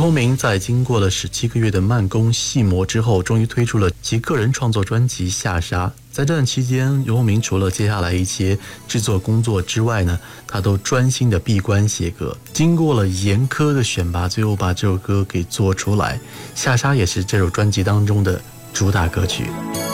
鸿明在经过了17个月的慢工细磨之后，终于推出了其个人创作专辑《下沙》。在这段期间，游鸿明除了接下来一些制作工作之外呢，他都专心的闭关写歌。经过了严苛的选拔，最后把这首歌给做出来。《下沙》也是这首专辑当中的主打歌曲。